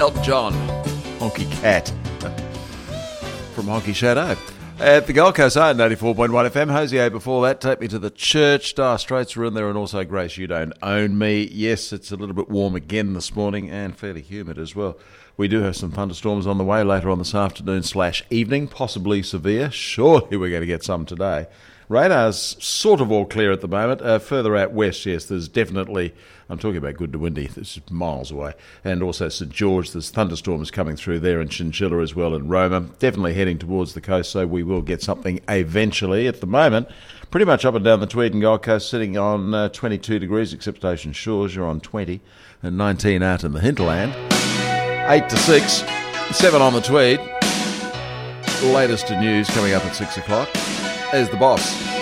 Elton John, Honky Cat from Honky Shadow. At the Gold Coast Iron 94.1 FM, Hosier before that, Take Me to the Church, Dire Straits are in there, and also Grace, You Don't Own Me. Yes, it's a little bit warm again this morning and fairly humid as well. We do have some thunderstorms on the way later on this afternoon/evening, possibly severe. Surely we're going to get some today. Radar's sort of all clear at the moment. Further out west, yes, there's definitely, I'm talking about Good to Windy, this is miles away, and also St George, there's thunderstorms coming through there, and Chinchilla as well, and Roma, definitely heading towards the coast, so we will get something eventually. At the moment, pretty much up and down the Tweed and Gold Coast, sitting on 22 degrees, except Ocean Shores, you're on 20, and 19 out in the hinterland. 8 to 6, 7 on the Tweed. Latest in news coming up at 6 o'clock. There's the boss.